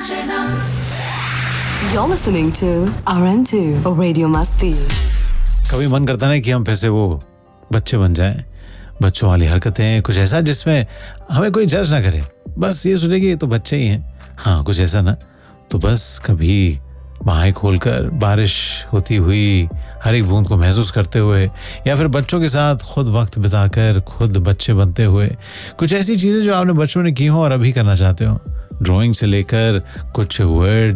You're listening to RM2 Radio Masti. कभी मन करता है कि हम फिर से वो बच्चे बन जाएं, बच्चों वाली हरकतें, कुछ ऐसा जिसमें हमें कोई जज ना करे, बस ये सोचे कि ये तो बच्चे ही हैं. हाँ, कुछ ऐसा ना, तो बस कभी बाहें खोलकर बारिश होती हुई हर एक बूंद को महसूस करते हुए, या फिर बच्चों के साथ खुद वक्त बिताकर खुद बच्चे बनते हुए, कुछ ऐसी चीजें जो आपने बचपन में की हो और अभी करना चाहते हो. ड्राइंग से लेकर कुछ वर्ड